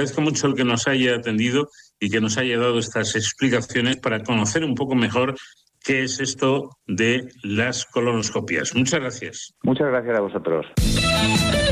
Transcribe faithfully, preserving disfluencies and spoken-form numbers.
agradezco mucho el que nos haya atendido y que nos haya dado estas explicaciones para conocer un poco mejor qué es esto de las colonoscopias. Muchas gracias. Muchas gracias a vosotros.